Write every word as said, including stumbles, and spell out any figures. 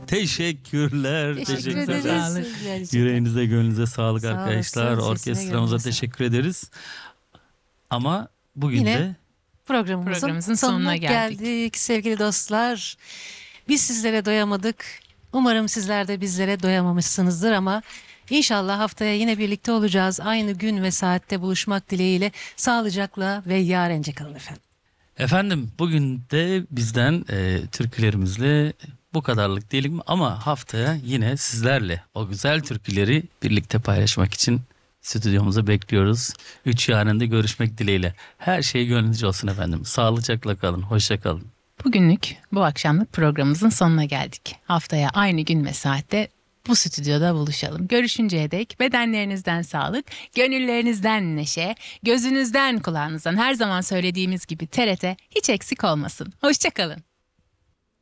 Teşekkürler. Teşekkür Teşekkürler. ederiz. Gerçekten. Yüreğinize gönlünüze sağlık Sağ arkadaşlar. olasın, sesine Orkestramıza gönlünüze teşekkür ederiz. Ama bugün Yine de Programımızın, Programımızın sonuna, sonuna geldik. geldik. sevgili dostlar. Biz sizlere doyamadık. Umarım sizler de bizlere doyamamışsınızdır ama inşallah haftaya yine birlikte olacağız. Aynı gün ve saatte buluşmak dileğiyle sağlıcakla ve yarence kalın efendim. efendim bugün de bizden e, türkülerimizle bu kadarlık diyelim ama haftaya yine sizlerle o güzel türküleri birlikte paylaşmak için stüdyomuza bekliyoruz. Üç yarında görüşmek dileğiyle. Her şey gönlünüzce olsun efendim. Sağlıcakla kalın. Hoşça kalın. Bugünlük bu akşamlık programımızın sonuna geldik. Haftaya aynı gün ve saatte bu stüdyoda buluşalım. Görüşünceye dek bedenlerinizden sağlık, gönüllerinizden neşe, gözünüzden kulağınızdan her zaman söylediğimiz gibi T R T hiç eksik olmasın. Hoşça kalın.